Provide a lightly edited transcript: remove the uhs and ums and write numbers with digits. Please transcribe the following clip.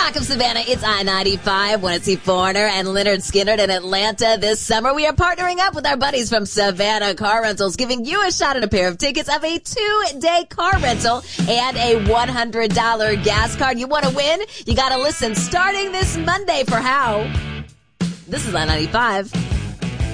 Rock of Savannah, it's I-95. Want to see Foreigner and Leonard Skinner in Atlanta this summer? We are partnering up with our buddies from Savannah Car Rentals, giving you a shot at a pair of tickets of a 2-day car rental and a $100 gas card. You want to win? You got to listen starting this Monday for how. This is I-95.